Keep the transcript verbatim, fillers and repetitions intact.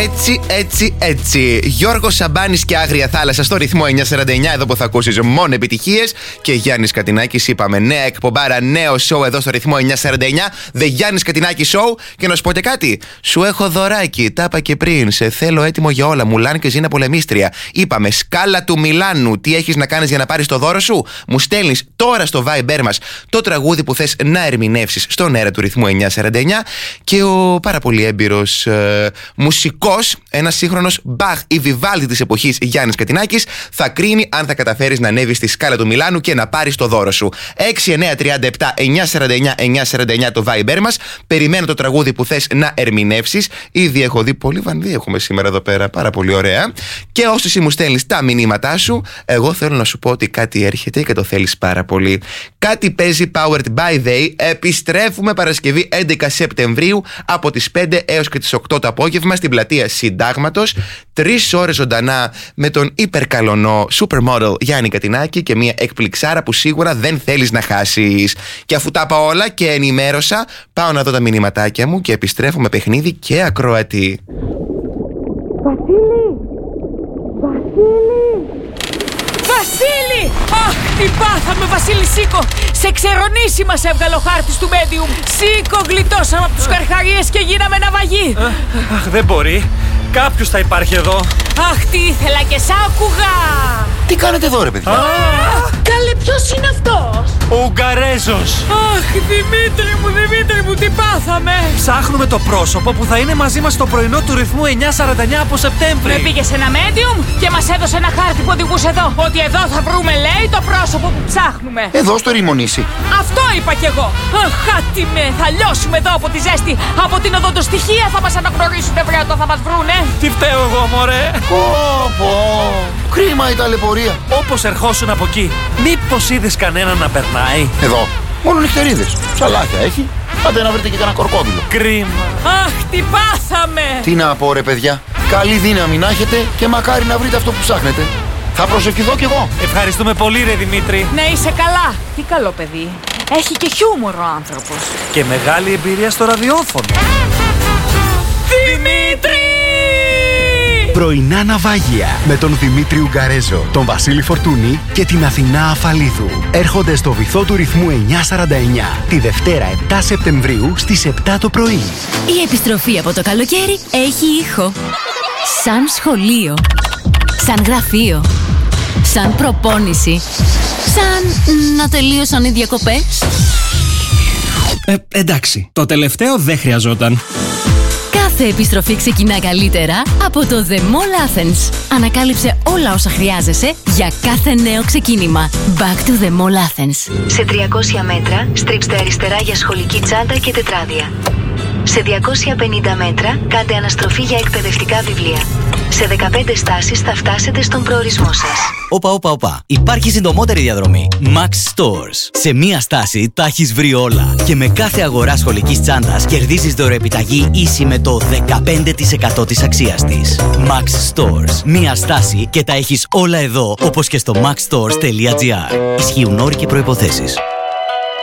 Έτσι, έτσι, έτσι. Γιώργος Σαμπάνης και Άγρια Θάλασσα στο ρυθμό εννιακόσια σαράντα εννιά. Εδώ που θα ακούσεις μόνο επιτυχίες. Και Γιάννης Κατινάκης, είπαμε, νέα εκπομπάρα, νέο show εδώ στο ρυθμό εννιακόσια σαράντα εννιά. The Γιάννης Κατινάκης Show. Και να σου πω και κάτι. Σου έχω δωράκι. Τα είπα και πριν. Σε θέλω έτοιμο για όλα. Μουλάν και Ζήνα Πολεμίστρια. Είπαμε, σκάλα του Μιλάνου. Τι έχεις να κάνεις για να πάρεις το δώρο σου? Μου στέλνεις τώρα στο Viber μας το τραγούδι που θες να ερμηνεύσεις στον αέρα του ρυθμού εννιακόσια σαράντα εννιά. Και ο πάρα πολύ έμπειρος ε, μουσικός, ένας σύγχρονος Μπαχ ή Βιβάλντι της εποχής Γιάννης Κατινάκης, θα κρίνει αν θα καταφέρεις να ανέβεις στη σκάλα του Μιλάνου και να πάρεις το δώρο σου. έξι εννιά τρία επτά εννιακόσια σαράντα εννιά εννιακόσια σαράντα εννιά το Viber μας. Περιμένω το τραγούδι που θες να ερμηνεύσεις. Ήδη έχω δει πολύ βανδύ έχουμε σήμερα εδώ πέρα. Πάρα πολύ ωραία. Και όσο εσύ μου στέλνεις τα μηνύματά σου, εγώ θέλω να σου πω ότι κάτι έρχεται και το θέλεις πάρα πολύ. Κάτι παίζει Powered by They. Επιστρέφουμε Παρασκευή έντεκα Σεπτεμβρίου από τις πέντε έως και τις οκτώ το απόγευμα στην πλατεία Συντάγματος. Τρεις ώρες ζωντανά με τον υπερκαλονό supermodel Γιάννη Κατινάκη και μια εκπληξάρα που σίγουρα δεν θέλεις να χάσεις. Και αφού τα είπα όλα και ενημέρωσα, πάω να δω τα μηνυματάκια μου και επιστρέφω με παιχνίδι και ακροατή. Βασίλη! Βασίλη! Βασίλη! Αχ, τι πάθαμε, Βασίλη, σήκω! Σε ξερονήσει μας έβγαλε ο χάρτης του medium. Σήκω, γλιτώσαμε από τους καρχαρίες και γίναμε ναυαγοί. Αχ, δεν μπορεί. Κάποιος θα υπάρχει εδώ. Αχ, τι ήθελα και σ' άκουγα. Τι κάνετε εδώ, ρε παιδιά? Καλέ, ποιος είναι αυτός? Ο Ουγγαρέζος. Αχ, Δημήτρη μου, Δημήτρη μου, τι πάθαμε. Ψάχνουμε το πρόσωπο που θα είναι μαζί μας στο πρωινό του ρυθμού εννιακόσια σαράντα εννιά από Σεπτέμβρη. Με πήγε σε ένα medium και μας έδωσε ένα χάρτη που οδηγούσε εδώ. Ότι εδώ θα βρούμε, λέει, το πρόσωπο που ψάχνουμε. Εδώ στο Ρημονήσι. Αυτό είπα κι εγώ. Αχ, άτιμε, θα λιώσουμε εδώ από τη ζέστη. Από την οδοντοστοιχεία θα μας αναγνωρίσουν, βρε, όταν θα μας βρούνε. Τι φταίω εγώ, μωρέ. Πω, πω. Κρίμα η ταλαιπωρία. Όπως ερχόσουν από εκεί, μήπως είδες κανέναν να περνάει? Εδώ, μόνο νυχτερίδες. Ψαλάκια έχει. Άντε να βρείτε και κανένα κορκόδιλο. Κρίμα. Αχ, τι πάθαμε. Τι να πω, ρε παιδιά. Καλή δύναμη να έχετε και μακάρι να βρείτε αυτό που ψάχνετε. Θα προσευχηθώ κι εγώ. Ευχαριστούμε πολύ, ρε Δημήτρη. Να είσαι καλά. Τι καλό παιδί. Έχει και χιούμορ ο άνθρωπος. Και μεγάλη εμπειρία στο ραδιόφωνο. Δημήτρη! Πρωινά ναυάγια με τον Δημήτρη Ουγγαρέζο, τον Βασίλη Φορτούνη και την Αθηνά Αφαλίδου. Έρχονται στο βυθό του ρυθμού εννιακόσια σαράντα εννιά τη Δευτέρα επτά Σεπτεμβρίου στις επτά το πρωί. Η επιστροφή από το καλοκαίρι έχει ήχο. Σαν σχολείο. Σαν γραφείο. Σαν προπόνηση. Σαν να τελείωσαν οι διακοπές. Ε, εντάξει, το τελευταίο δεν χρειαζόταν. Κάθε επιστροφή ξεκινά καλύτερα από το The Mall Athens. Ανακάλυψε όλα όσα χρειάζεσαι για κάθε νέο ξεκίνημα. Back to the Mall Athens. Σε τριακόσια μέτρα στρίψτε αριστερά για σχολική τσάντα και τετράδια. Σε διακόσια πενήντα μέτρα κάντε αναστροφή για εκπαιδευτικά βιβλία. Σε δεκαπέντε στάσεις θα φτάσετε στον προορισμό σας. Όπα, όπα, όπα. Υπάρχει συντομότερη διαδρομή. Max Stores. Σε μία στάση τα έχεις βρει όλα. Και με κάθε αγορά σχολικής τσάντας κερδίζεις δωρεοεπιταγή ίση με το δεκαπέντε τοις εκατό της αξίας της. Max Stores. Μία στάση και τα έχεις όλα εδώ, όπως και στο max stores τελεία gr. Ισχύουν όροι και προϋποθέσεις.